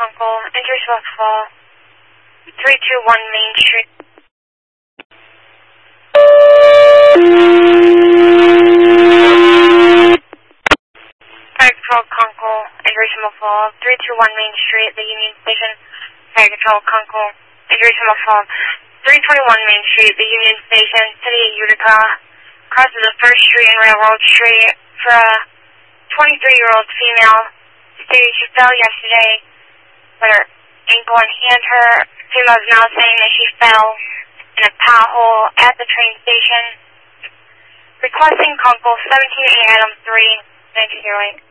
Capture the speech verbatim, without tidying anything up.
Kunkel, injuries will fall. three two one Main Street. Fire Control Kunkel, injuries will fall. three two one Main Street, the Union Station. Fire Control Kunkel, injuries will fall. three twenty-one Main Street, the Union Station, City of Utica. Crosses the First Street and Railroad Street for a twenty-three-year-old female. Stated she fell yesterday with her ankle and hand. Her female is now saying that she fell in a pothole at the train station. Requesting Kunkel, seventeen A Adam three, nineteen oh eight.